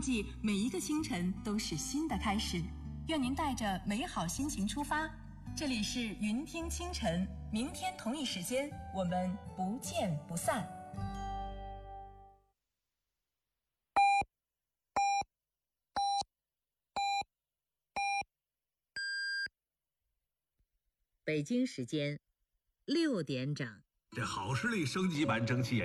忘记每一个清晨都是新的开始。愿您带着美好心情出发。这里是云听清晨，明天同一时间我们不见不散。 北京时间6点整。 这好视力升级版蒸汽眼